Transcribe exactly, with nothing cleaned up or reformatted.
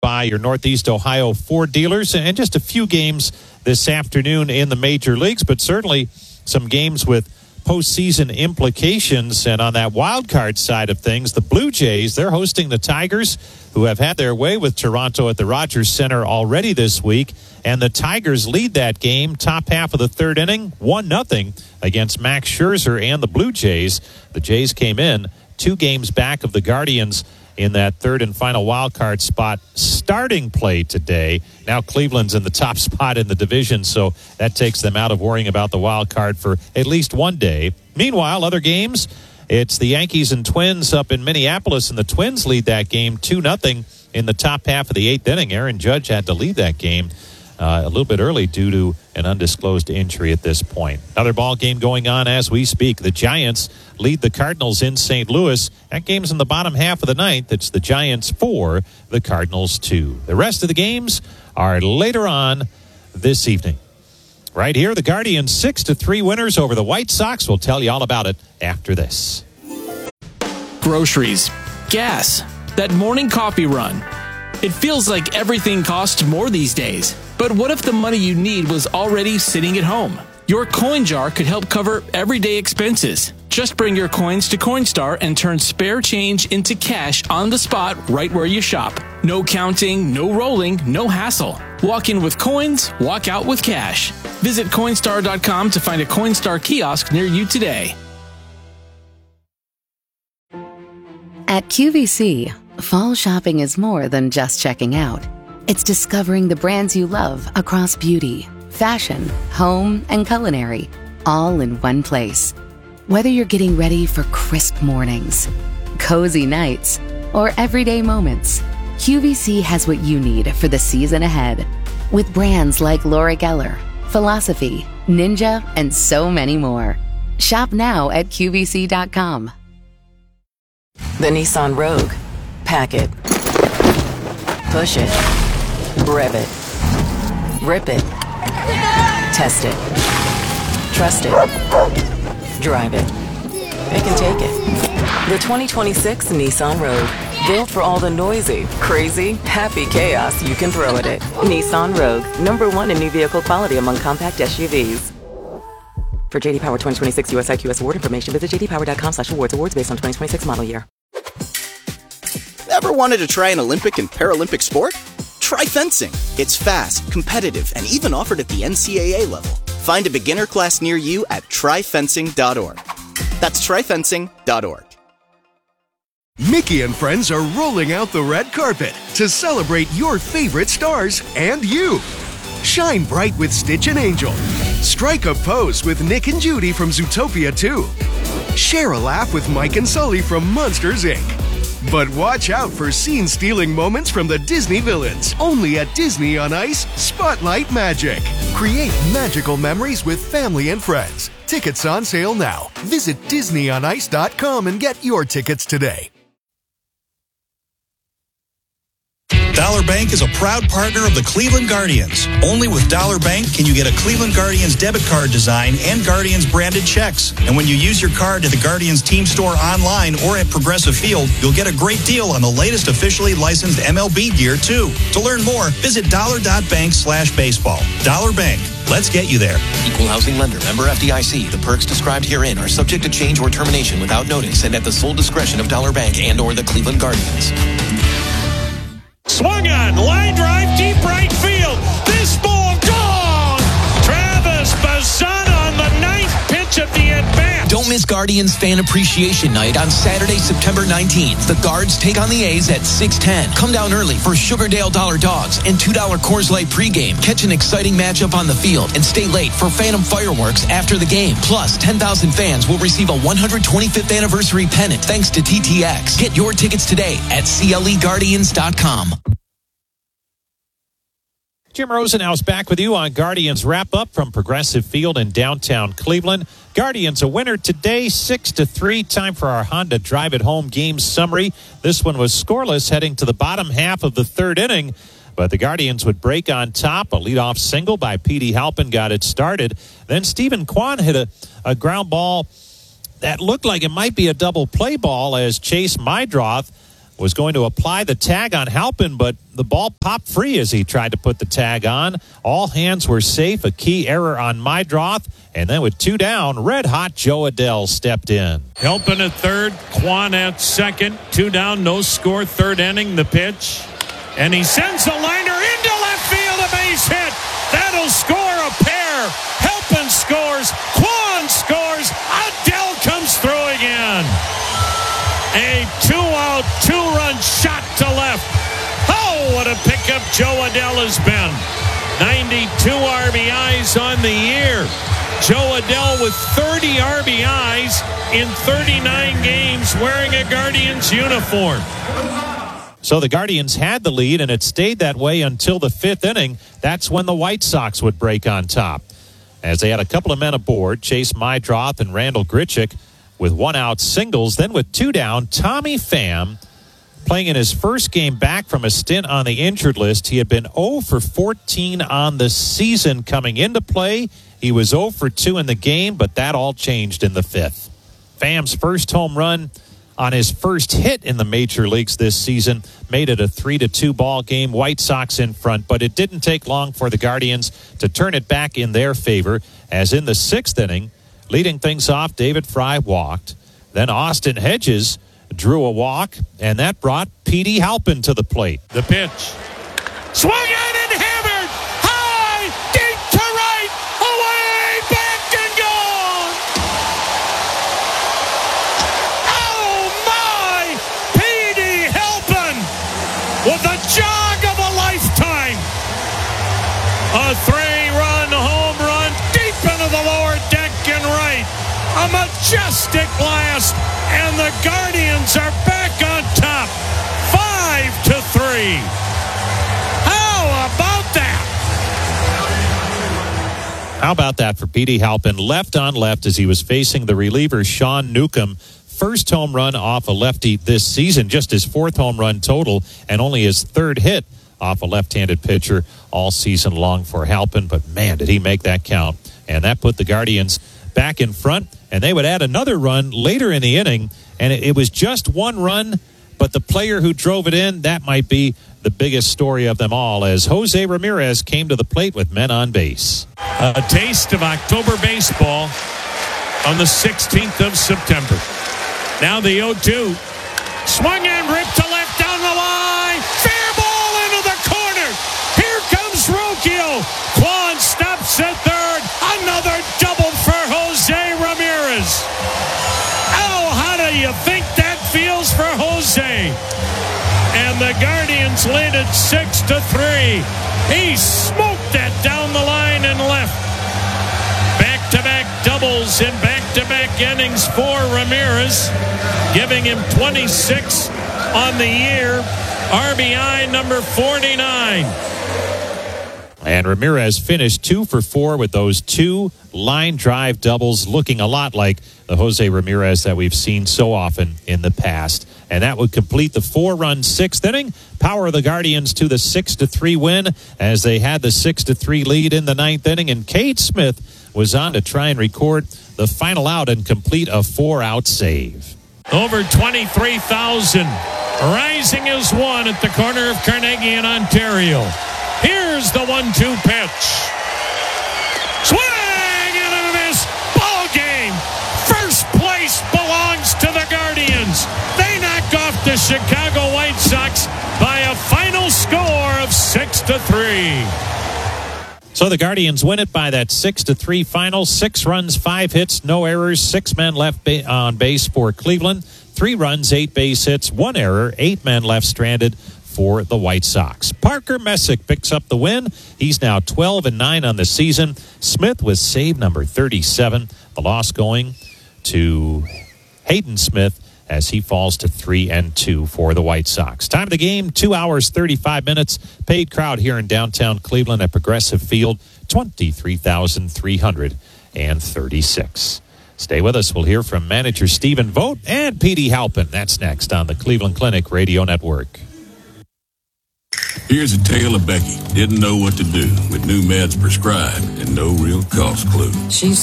by your Northeast Ohio Ford dealers, and just a few games this afternoon in the major leagues, but certainly some games with postseason implications. And on that wild card side of things, the Blue Jays, they're hosting the Tigers, who have had their way with Toronto at the Rogers Center already this week. And the Tigers lead that game, top half of the third inning, one nothing against Max Scherzer and the Blue Jays. The Jays came in two games back of the Guardians in that third and final wild card spot starting play today. Now Cleveland's in the top spot in the division, so that takes them out of worrying about the wild card for at least one day. Meanwhile, other games, it's the Yankees and Twins up in Minneapolis, and the Twins lead that game two nothing in the top half of the eighth inning. Aaron Judge had to leave that game Uh, a little bit early due to an undisclosed injury at this point. Another ball game going on as we speak. The Giants lead the Cardinals in Saint Louis. That game's in the bottom half of the ninth. It's the Giants four, the Cardinals two. The rest of the games are later on this evening. Right here, the Guardians six to three winners over the White Sox. We'll tell you all about it after this. Groceries, gas, that morning coffee run. It feels like everything costs more these days. But what if the money you need was already sitting at home? Your coin jar could help cover everyday expenses. Just bring your coins to Coinstar and turn spare change into cash on the spot right where you shop. No counting, no rolling, no hassle. Walk in with coins, walk out with cash. Visit Coinstar dot com to find a Coinstar kiosk near you today. At Q V C, fall shopping is more than just checking out. It's discovering the brands you love across beauty, fashion, home, and culinary, all in one place. Whether you're getting ready for crisp mornings, cozy nights, or everyday moments, Q V C has what you need for the season ahead. With brands like Laura Geller, Philosophy, Ninja, and so many more. Shop now at Q V C dot com. The Nissan Rogue. Pack it. Push it. Rev it. Rip it. Test it. Trust it. Drive it. It can take it. The twenty twenty-six Nissan Rogue. Built for all the noisy, crazy, happy chaos you can throw at it. Nissan Rogue. Number one in new vehicle quality among compact S U Vs. For J D Power twenty twenty-six U S I Q S award information, visit J D Power dot com slash awards. Awards based on twenty twenty-six model year. Ever wanted to try an Olympic and Paralympic sport? Try fencing. It's fast, competitive, and even offered at the N C double A level. Find a beginner class near you at try fencing dot org. That's try fencing dot org. Mickey and friends are rolling out the red carpet to celebrate your favorite stars and you. Shine bright with Stitch and Angel. Strike a pose with Nick and Judy from Zootopia two. Share a laugh with Mike and Sully from Monsters, Incorporated. But watch out for scene-stealing moments from the Disney villains. Only at Disney on Ice, Spotlight Magic. Create magical memories with family and friends. Tickets on sale now. Visit Disney on Ice dot com and get your tickets today. Dollar Bank is a proud partner of the Cleveland Guardians. Only with Dollar Bank can you get a Cleveland Guardians debit card design and Guardians branded checks. And when you use your card at the Guardians team store online or at Progressive Field, you'll get a great deal on the latest officially licensed M L B gear, too. To learn more, visit dollar dot bank slash baseball. Dollar Bank. Let's get you there. Equal housing lender. Member F D I C. The perks described herein are subject to change or termination without notice and at the sole discretion of Dollar Bank and or the Cleveland Guardians. Swung on, line drive, deep right field. This ball gone. Travis Bazan on the ninth pitch of the at-bat. Don't miss Guardians Fan Appreciation Night on Saturday, September nineteenth. The Guards take on the A's at six ten. Come down early for Sugardale Dollar Dogs and two dollar Coors Light pregame. Catch an exciting matchup on the field and stay late for Phantom Fireworks after the game. Plus, ten thousand fans will receive a one hundred twenty-fifth anniversary pennant thanks to T T X. Get your tickets today at C L E Guardians dot com. Jim Rosenhaus back with you on Guardians Wrap-Up from Progressive Field in downtown Cleveland. Guardians a winner today, six to three. Time for our Honda Drive It Home game summary. This one was scoreless heading to the bottom half of the third inning, but the Guardians would break on top. A leadoff single by Petey Halpin got it started. Then Stephen Kwan hit a, a ground ball that looked like it might be a double play ball as Chase Mydroth was going to apply the tag on Halpin, but the ball popped free as he tried to put the tag on. All hands were safe, a key error on Mydroth, and then with two down, red-hot Joe Adell stepped in. Halpin at third, Quan at second, two down, no score, third inning, the pitch. And he sends a liner into left field, a base hit. That'll score a pair. Halpin scores, Quan scores, Adell comes through again. A two-out, two-run shot to left. Oh, what a pickup Joe Adell has been. ninety-two R B Is on the year. Joe Adell with thirty R B Is in thirty-nine games wearing a Guardians uniform. So the Guardians had the lead, and it stayed that way until the fifth inning. That's when the White Sox would break on top. As they had a couple of men aboard, Chase Mydroth and Randall Grichuk with one-out singles. Then with two down, Tommy Pham, playing in his first game back from a stint on the injured list. He had been oh for fourteen on the season coming into play. He was oh for two in the game, but that all changed in the fifth. Pham's first home run on his first hit in the major leagues this season made it a three to two ball game. White Sox in front, but it didn't take long for the Guardians to turn it back in their favor, as in the sixth inning, leading things off, David Fry walked. Then Austin Hedges drew a walk, and that brought Petey Halpin to the plate. The pitch. Swung on and hammered. High, deep to right. Away, back and gone. Oh, my. Petey Halpin with a jog of a lifetime. A three-run home run deep into the lower deck and right. A majestic blast, and the Guardians are back on top, five to three. How about that? How about that for Petey Halpin? Left on left as he was facing the reliever Sean Newcomb. First home run off a lefty this season, just his fourth home run total, and only his third hit off a left-handed pitcher all season long for Halpin. But man, did he make that count. And that put the Guardians back in front, and they would add another run later in the inning, and it, it was just one run, but the player who drove it in, that might be the biggest story of them all, as Jose Ramirez came to the plate with men on base. A taste of October baseball on the sixteenth of September. Now the oh two. Swung and ripped to left down the line. Fair ball into the corner. Here comes Rocchio. Quan stops at third. Another double for Jose Ramirez. Oh, how do you think that feels for Jose? And the Guardians lead at six to three. He smoked that down the line and left. Back-to-back doubles in back-to-back innings for Ramirez, giving him twenty-six on the year. R B I number forty-nine. And Ramirez finished two for four with those two line drive doubles, looking a lot like the Jose Ramirez that we've seen so often in the past. And that would complete the four-run sixth inning. Power the Guardians to the six to three win as they had the six to three lead in the ninth inning. And Cade Smith was on to try and record the final out and complete a four-out save. Over twenty-three thousand. Rising as one at the corner of Carnegie in Ontario. Here's the one two pitch. Swing and a miss. Ball game. First place belongs to the Guardians. They knock off the Chicago White Sox by a final score of six to three. So the Guardians win it by that six to three final. Six runs, five hits, no errors. Six men left ba- on base for Cleveland. Three runs, eight base hits, one error. Eight men left stranded for the White Sox. Parker Messick picks up the win. He's now twelve and nine on the season. Smith was save number thirty-seven. The loss going to Hayden Smith as he falls to three and two for the White Sox. Time of the game, two hours, thirty-five minutes. Paid crowd here in downtown Cleveland at Progressive Field, twenty-three thousand three hundred thirty-six. Stay with us. We'll hear from manager Stephen Vogt and Petey Halpin. That's next on the Cleveland Clinic Radio Network. Here's a tale of Becky. Didn't know what to do with new meds prescribed and no real cost clue. She's